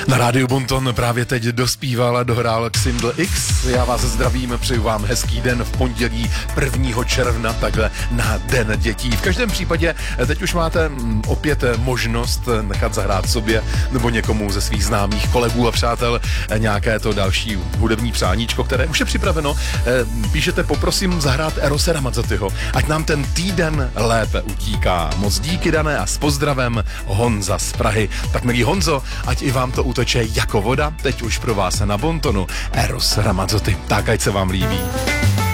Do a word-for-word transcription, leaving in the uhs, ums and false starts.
Na rádiu Bonton právě teď dospíval a dohrál Xindl X. Já vás zdravím, přeju vám hezký den v pondělí prvního června, takhle na Den dětí. V každém případě teď už máte opět možnost nechat zahrát sobě nebo někomu ze svých známých kolegů a přátel nějaké to další hudební přáníčko, které už je připraveno. Píšete, poprosím zahrát Erose Ramazzotyho, ať nám ten týden lépe utíká. Moc díky, Dané, a s pozdravem Honza z Prahy. Tak milý Honzo, ať i vám to uteče jako voda, teď už pro vás na Bontonu Eros Ramazzoty. Tak ať se vám líbí.